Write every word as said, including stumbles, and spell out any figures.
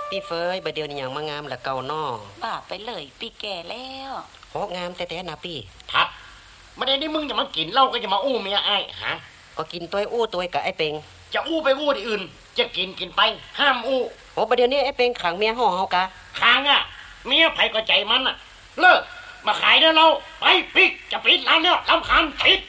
พี่เฟยบัดเดียวนี่อย่างมางามละเก่าน้อบ้าไปเลยพี่แก่แล้วโหงามแต่แต่นะพี่ทับไม่ได้นี่มึงจะมากินเหล้าก็จะมาอู้เมียไอ้ฮะก็กินตัวอู้ตัวกับไอ้เป็งจะอู้ไปอู้ที่อื่นจะกินกินไปห้ามอู้โหบัดเดียวนี้ไอ้เป็งขังเมียห่อเฮากะขังอ่ะเมียไผก็ใจมันอ่ะเลิกมาขายเด้อเราไปปิดจะปิดร้านเนี่ยรำคาญปิด